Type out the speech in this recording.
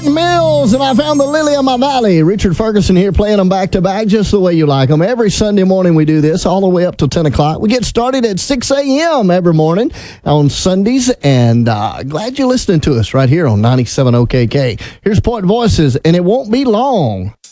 Cotton Mills, and I found the lily of my valley. Richard Ferguson here playing them back to back just the way you like them. Every Sunday morning we do this all the way up till 10 o'clock. We get started at 6 a.m. every morning on Sundays, and glad you're listening to us right here on 97 OKK. Here's Point Voices, and it won't be long.